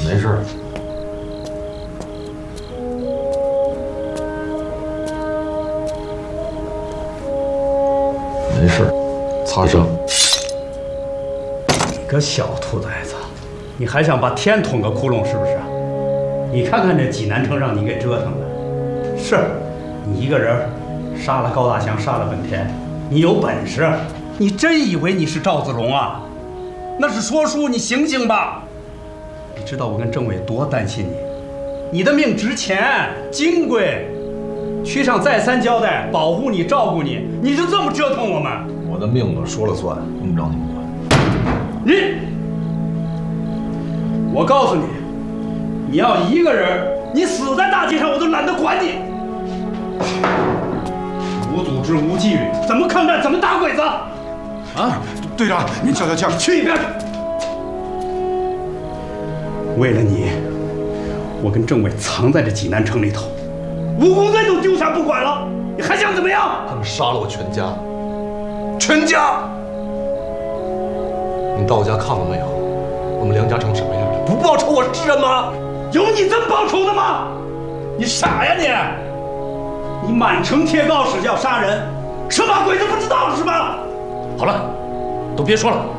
没事。没事，擦伤。 你个小兔崽子，你还想把天捅个窟窿是不是？你看看这济南城让你给折腾的，是你一个人杀了高大强，杀了本田，你有本事，你真以为你是赵子龙啊？那是说书，你醒醒吧！你知道我跟政委多担心你，你的命值钱金贵，区上再三交代保护你照顾你，你就这么折腾我们？ 我的命我说了算，用不着你们管。 我告诉你，你要一个人，你死在大街上我都懒得管你。无组织无纪律，怎么抗战？怎么打鬼子？啊！ 队长，您消消气儿， 去一边去！为了你，我跟政委藏在这济南城里头，武工队都丢下不管了，你还想怎么样？ 他们杀了我全家，全家！你到我家看过没有？我们梁家成什么样的？不报仇我是人吗？ 有你这么报仇的吗？你傻呀你！你满城贴告示要杀人，生怕鬼子不知道是吧？ 好了，都别说了。